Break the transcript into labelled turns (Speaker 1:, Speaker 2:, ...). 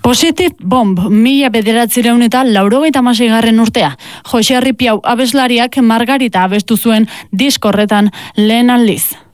Speaker 1: Positive Bomb, 1986 urtea. Jose Arripiau abeslariak Margarita abestu zuen disko horretan lehen aldiz.